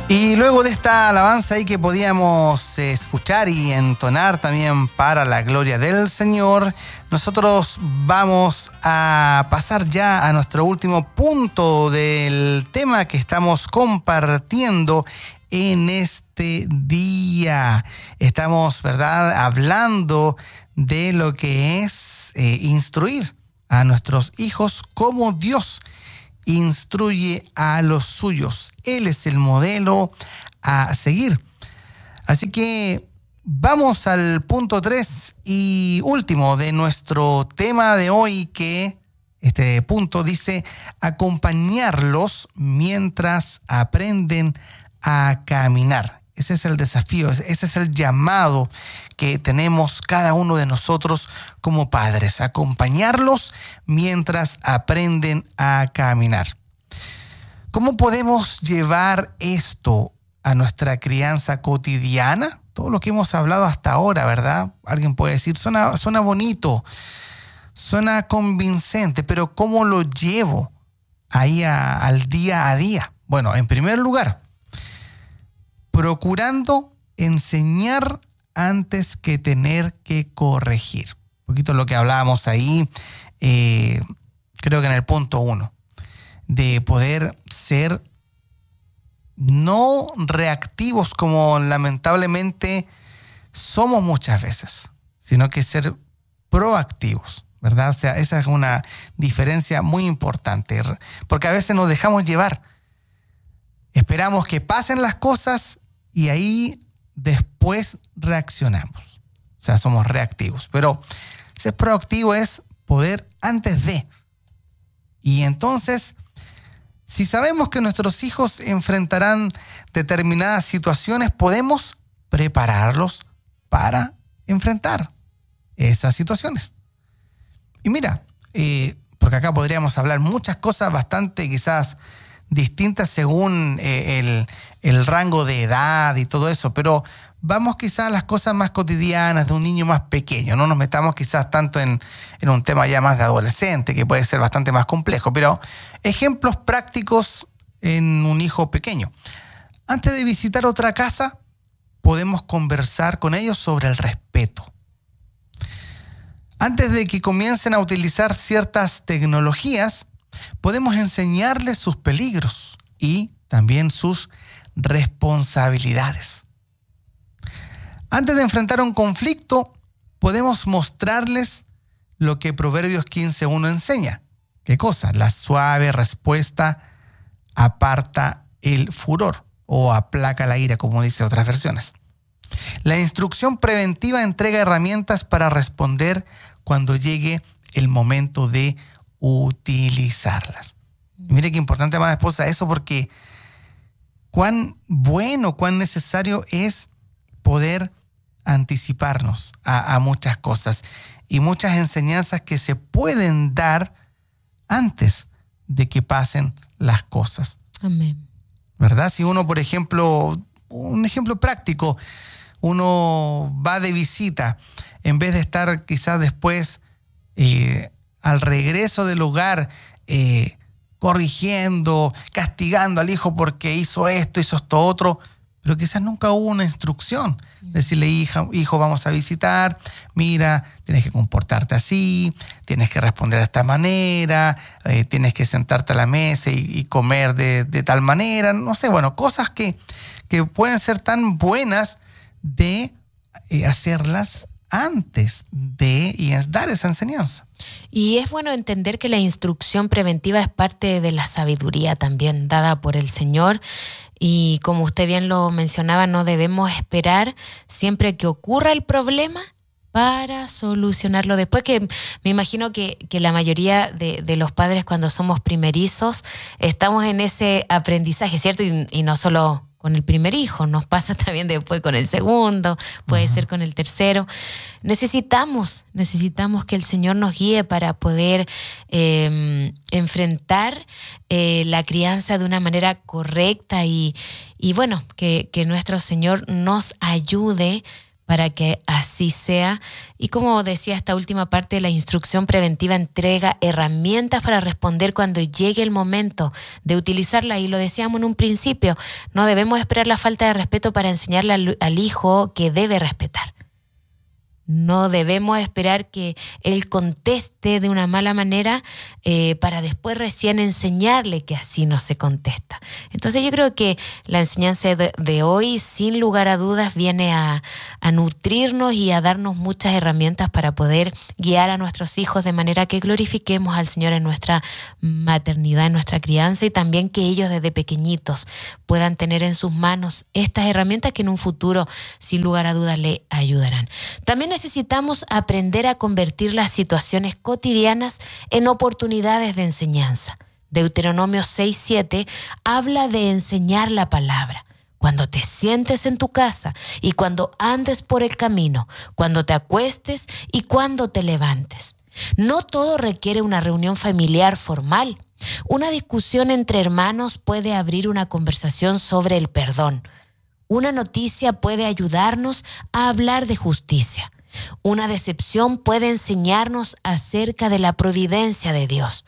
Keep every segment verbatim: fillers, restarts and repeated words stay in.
Y luego de esta alabanza ahí que podíamos escuchar y entonar también para la gloria del Señor, nosotros vamos a pasar ya a nuestro último punto del tema que estamos compartiendo en este día. Estamos, ¿verdad?, hablando de lo que es eh, instruir a nuestros hijos como Dios instruye a los suyos. Él es el modelo a seguir. Así que vamos al punto tres y último de nuestro tema de hoy, que este punto dice: acompañarlos mientras aprenden a caminar. Ese es el desafío, ese es el llamado que tenemos cada uno de nosotros como padres, acompañarlos mientras aprenden a caminar. ¿Cómo podemos llevar esto a nuestra crianza cotidiana? Todo lo que hemos hablado hasta ahora, ¿verdad? Alguien puede decir, suena, suena bonito, suena convincente, pero ¿cómo lo llevo ahí a, al día a día? Bueno, en primer lugar, procurando enseñar antes que tener que corregir. Un poquito lo que hablábamos ahí, eh, creo que en el punto uno, de poder ser no reactivos como lamentablemente somos muchas veces, sino que ser proactivos, ¿verdad? O sea, esa es una diferencia muy importante, porque a veces nos dejamos llevar. Esperamos que pasen las cosas y ahí después reaccionamos. O sea, somos reactivos. Pero ser proactivo es poder antes de. Y entonces, si sabemos que nuestros hijos enfrentarán determinadas situaciones, podemos prepararlos para enfrentar esas situaciones. Y mira, eh, porque acá podríamos hablar muchas cosas bastante quizás distintas según eh, el, el rango de edad y todo eso, pero vamos quizás a las cosas más cotidianas de un niño más pequeño. No nos metamos quizás tanto en, en un tema ya más de adolescente, que puede ser bastante más complejo, pero ejemplos prácticos en un hijo pequeño. Antes de visitar otra casa, podemos conversar con ellos sobre el respeto. Antes de que comiencen a utilizar ciertas tecnologías, podemos enseñarles sus peligros y también sus responsabilidades. Antes de enfrentar un conflicto, podemos mostrarles lo que Proverbios quince uno enseña. ¿Qué cosa? La suave respuesta aparta el furor o aplaca la ira, como dice otras versiones. La instrucción preventiva entrega herramientas para responder cuando llegue el momento de utilizarlas. Y mire qué importante, amada esposa, eso, porque cuán bueno, cuán necesario es poder anticiparnos a, a muchas cosas y muchas enseñanzas que se pueden dar antes de que pasen las cosas. Amén. ¿Verdad? Si uno, por ejemplo, un ejemplo práctico, uno va de visita, en vez de estar quizás después eh, al regreso del hogar eh, corrigiendo, castigando al hijo porque hizo esto, hizo esto otro, pero quizás nunca hubo una instrucción. Decirle, hija, hijo, vamos a visitar, mira, tienes que comportarte así, tienes que responder de esta manera, eh, tienes que sentarte a la mesa y, y comer de, de tal manera, no sé, bueno, cosas que, que pueden ser tan buenas de eh, hacerlas antes de y es dar esa enseñanza. Y es bueno entender que la instrucción preventiva es parte de la sabiduría también dada por el Señor. Y como usted bien lo mencionaba, no debemos esperar siempre que ocurra el problema para solucionarlo después, que me imagino que, que la mayoría de, de los padres cuando somos primerizos estamos en ese aprendizaje, ¿cierto? Y, y no solo con el primer hijo, nos pasa también después con el segundo, puede uh-huh. ser con el tercero. Necesitamos, necesitamos que el Señor nos guíe para poder eh, enfrentar eh, la crianza de una manera correcta y, y bueno, que, que nuestro Señor nos ayude para que así sea. Y como decía esta última parte, la instrucción preventiva entrega herramientas para responder cuando llegue el momento de utilizarla. Y lo decíamos en un principio, no debemos esperar la falta de respeto para enseñarle al, al hijo que debe respetar. No debemos esperar que él conteste de una mala manera eh, para después recién enseñarle que así no se contesta. Entonces yo creo que la enseñanza de, de hoy, sin lugar a dudas, viene a, a nutrirnos y a darnos muchas herramientas para poder guiar a nuestros hijos de manera que glorifiquemos al Señor en nuestra maternidad, en nuestra crianza, y también que ellos desde pequeñitos puedan tener en sus manos estas herramientas que en un futuro, sin lugar a dudas, le ayudarán. También necesitamos aprender a convertir las situaciones cotidianas en oportunidades de enseñanza. Deuteronomio seis siete habla de enseñar la palabra. Cuando te sientes en tu casa y cuando andes por el camino, cuando te acuestes y cuando te levantes. No todo requiere una reunión familiar formal. Una discusión entre hermanos puede abrir una conversación sobre el perdón. Una noticia puede ayudarnos a hablar de justicia. Una decepción puede enseñarnos acerca de la providencia de Dios.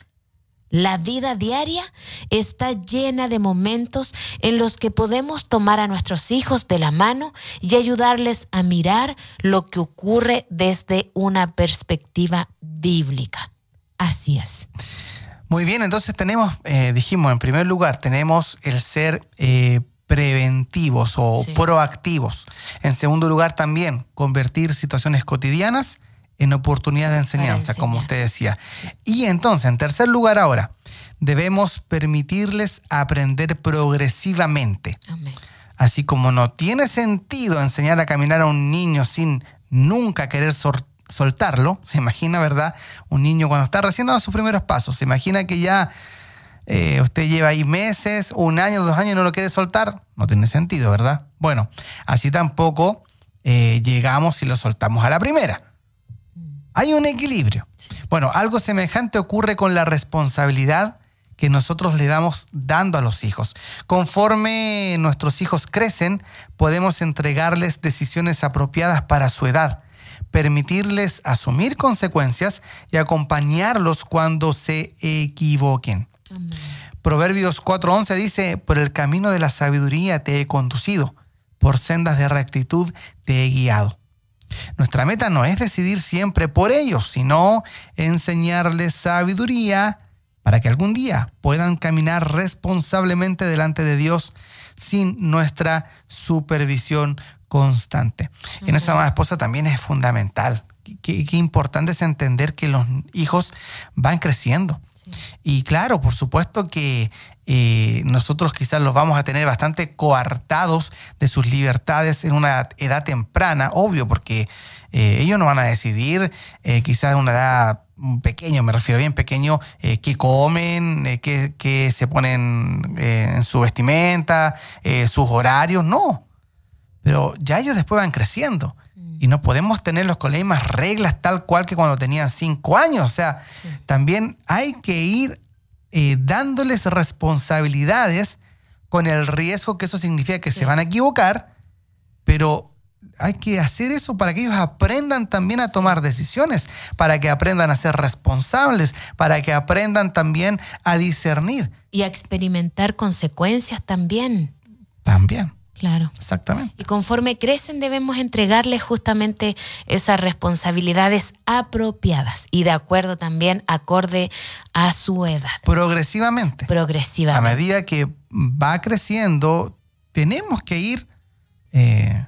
La vida diaria está llena de momentos en los que podemos tomar a nuestros hijos de la mano y ayudarles a mirar lo que ocurre desde una perspectiva bíblica. Así es. Muy bien, entonces tenemos, eh, dijimos, en primer lugar, tenemos el ser eh, preventivos o sí. proactivos. En segundo lugar, también convertir situaciones cotidianas en oportunidades de enseñanza, como usted decía. Sí. Y entonces, en tercer lugar ahora, debemos permitirles aprender progresivamente. Amén. Así como no tiene sentido enseñar a caminar a un niño sin nunca querer sol- soltarlo, se imagina, ¿verdad? Un niño cuando está recién dando sus primeros pasos, se imagina que ya Eh, usted lleva ahí meses, un año, dos años y no lo quiere soltar. No tiene sentido, ¿verdad? Bueno, así tampoco eh, llegamos y lo soltamos a la primera. Hay un equilibrio. Sí. Bueno, algo semejante ocurre con la responsabilidad que nosotros le damos dando a los hijos. Conforme nuestros hijos crecen, podemos entregarles decisiones apropiadas para su edad, permitirles asumir consecuencias y acompañarlos cuando se equivoquen. Amén. Proverbios cuatro once dice: por el camino de la sabiduría te he conducido, por sendas de rectitud te he guiado. Nuestra meta no es decidir siempre por ellos, sino enseñarles sabiduría para que algún día puedan caminar responsablemente delante de Dios sin nuestra supervisión constante. Amén. En esa amada esposa también es fundamental. Qué, qué importante es entender que los hijos van creciendo. Y claro, por supuesto que eh, nosotros quizás los vamos a tener bastante coartados de sus libertades en una edad temprana, obvio, porque eh, ellos no van a decidir eh, quizás en una edad pequeña, me refiero bien pequeño, eh, qué comen, eh, qué, qué se ponen eh, en su vestimenta, eh, sus horarios, no. Pero ya ellos después van creciendo. Y no podemos tenerlos con las mismas reglas tal cual que cuando tenían cinco años. O sea, sí. También hay que ir eh, dándoles responsabilidades con el riesgo que eso significa que sí. se van a equivocar, pero hay que hacer eso para que ellos aprendan también a tomar decisiones, para que aprendan a ser responsables, para que aprendan también a discernir. Y a experimentar consecuencias también. También. Claro. Exactamente. Y conforme crecen debemos entregarles justamente esas responsabilidades apropiadas y de acuerdo también acorde a su edad. Progresivamente. Progresivamente. A medida que va creciendo, tenemos que ir eh,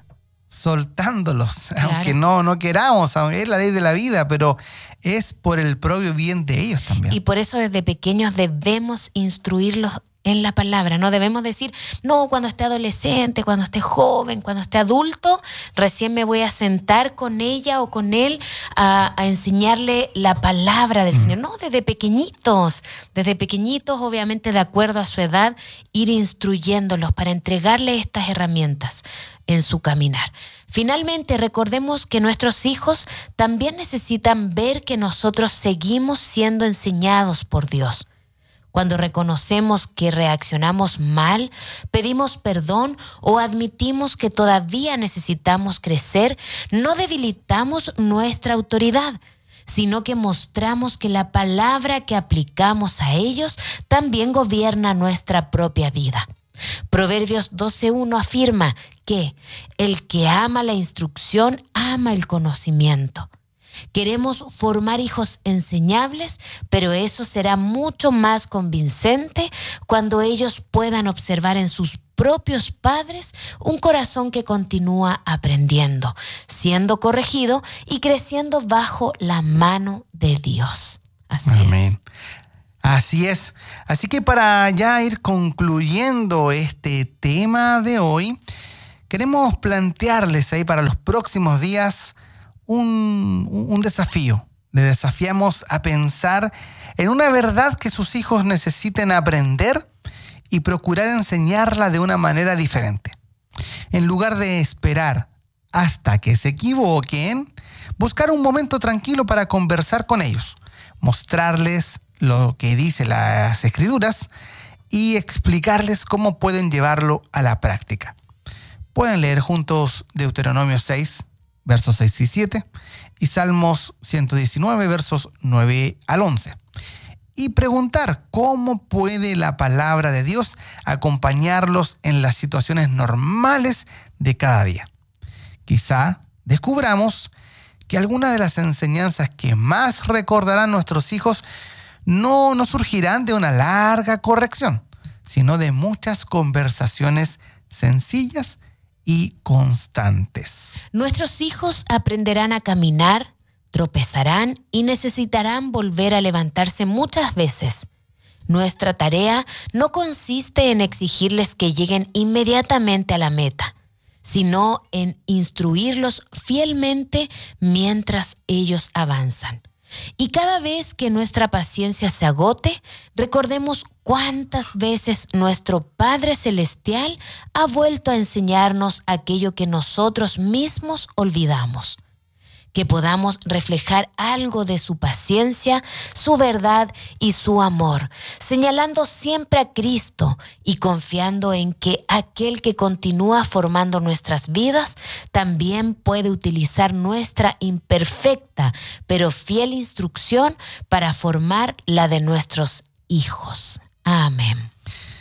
soltándolos, claro. aunque no, no queramos, es la ley de la vida, pero es por el propio bien de ellos también. Y por eso desde pequeños debemos instruirlos en la palabra. No debemos decir, no, cuando esté adolescente, cuando esté joven, cuando esté adulto, recién me voy a sentar con ella o con él a, a enseñarle la palabra del mm. Señor. No, desde pequeñitos, desde pequeñitos, obviamente de acuerdo a su edad, ir instruyéndolos para entregarle estas herramientas en su caminar. Finalmente, recordemos que nuestros hijos también necesitan ver que nosotros seguimos siendo enseñados por Dios. Cuando reconocemos que reaccionamos mal, pedimos perdón o admitimos que todavía necesitamos crecer, no debilitamos nuestra autoridad, sino que mostramos que la palabra que aplicamos a ellos también gobierna nuestra propia vida. Proverbios doce uno afirma que el que ama la instrucción ama el conocimiento. Queremos formar hijos enseñables, pero eso será mucho más convincente cuando ellos puedan observar en sus propios padres un corazón que continúa aprendiendo, siendo corregido y creciendo bajo la mano de Dios. Así Amén. es. Así es. Así que para ya ir concluyendo este tema de hoy, queremos plantearles ahí para los próximos días un, un desafío. Les desafiamos a pensar en una verdad que sus hijos necesiten aprender y procurar enseñarla de una manera diferente. En lugar de esperar hasta que se equivoquen, buscar un momento tranquilo para conversar con ellos, mostrarles lo que dice las Escrituras y explicarles cómo pueden llevarlo a la práctica. Pueden leer juntos Deuteronomio seis, versos seis y siete, y Salmos ciento diecinueve, versos nueve al once. Y preguntar cómo puede la palabra de Dios acompañarlos en las situaciones normales de cada día. Quizá descubramos que algunas de las enseñanzas que más recordarán nuestros hijos no, no surgirán de una larga corrección, sino de muchas conversaciones sencillas y constantes. Nuestros hijos aprenderán a caminar, tropezarán y necesitarán volver a levantarse muchas veces. Nuestra tarea no consiste en exigirles que lleguen inmediatamente a la meta, sino en instruirlos fielmente mientras ellos avanzan. Y cada vez que nuestra paciencia se agote, recordemos cuántas veces nuestro Padre Celestial ha vuelto a enseñarnos aquello que nosotros mismos olvidamos. Que podamos reflejar algo de su paciencia, su verdad y su amor, señalando siempre a Cristo y confiando en que aquel que continúa formando nuestras vidas también puede utilizar nuestra imperfecta pero fiel instrucción para formar la de nuestros hijos. Amén.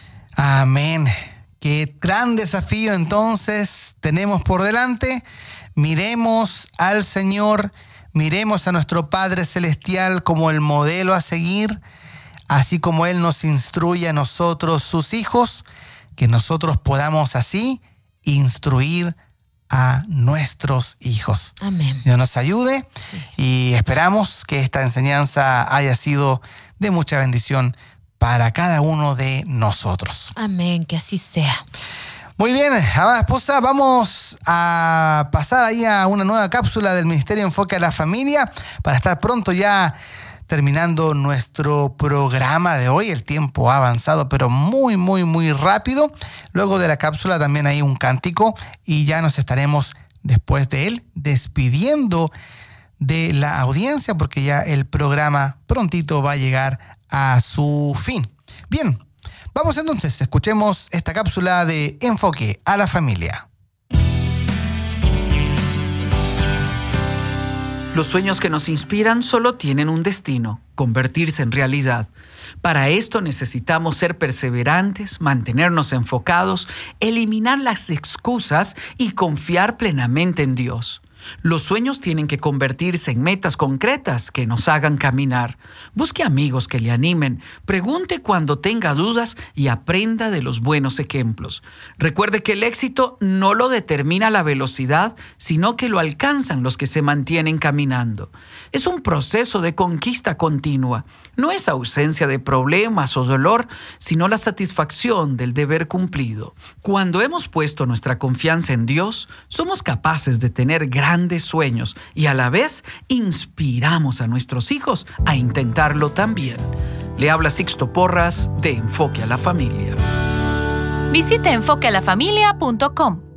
Amén. Qué gran desafío entonces tenemos por delante. Miremos al Señor, miremos a nuestro Padre Celestial como el modelo a seguir, así como Él nos instruye a nosotros, sus hijos, que nosotros podamos así instruir a nuestros hijos. Amén. Dios nos ayude Sí. y esperamos que esta enseñanza haya sido de mucha bendición para cada uno de nosotros. Amén, que así sea. Muy bien, amada esposa, vamos a pasar ahí a una nueva cápsula del Ministerio Enfoque a la Familia para estar pronto ya terminando nuestro programa de hoy. El tiempo ha avanzado, pero muy, muy, muy rápido. Luego de la cápsula también hay un cántico y ya nos estaremos después de él despidiendo de la audiencia porque ya el programa prontito va a llegar a su fin. Bien. Vamos entonces, escuchemos esta cápsula de Enfoque a la Familia. Los sueños que nos inspiran solo tienen un destino, convertirse en realidad. Para esto necesitamos ser perseverantes, mantenernos enfocados, eliminar las excusas y confiar plenamente en Dios. Los sueños tienen que convertirse en metas concretas que nos hagan caminar. Busque amigos que le animen, pregunte cuando tenga dudas y aprenda de los buenos ejemplos. Recuerde que el éxito no lo determina la velocidad, sino que lo alcanzan los que se mantienen caminando. Es un proceso de conquista continua. No es ausencia de problemas o dolor, sino la satisfacción del deber cumplido. Cuando hemos puesto nuestra confianza en Dios, somos capaces de tener grandes sueños y a la vez inspiramos a nuestros hijos a intentarlo también. Le habla Sixto Porras de Enfoque a la Familia. Visite enfoque a la familia punto com.